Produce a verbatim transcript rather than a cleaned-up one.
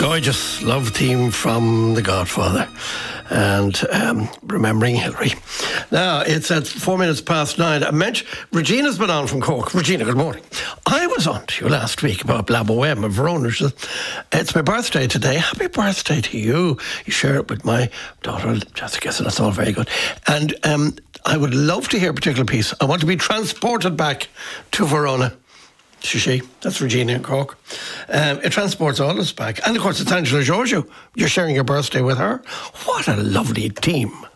Gorgeous love theme from The Godfather. And um, remembering Hillary. Now, it's at four minutes past nine. I mentioned, Regina's been on from Cork. Regina, good morning. I was on to you last week about Blaboem of Verona. She said, it's my birthday today. Happy birthday to you. You share it with my daughter, Jessica, so that's all very good. And um, I would love to hear a particular piece. I want to be transported back to Verona. She, that's Regina in Cork. Um, it transports all of us back. And of course, it's Angela Giorgio. You're sharing your birthday with her. What a lovely team.